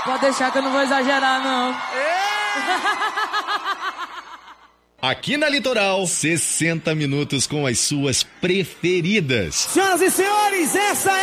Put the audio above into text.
Pode deixar que eu não vou exagerar, não. Aqui na Litoral, 60 minutos com as suas preferidas. Senhoras e senhores, essa é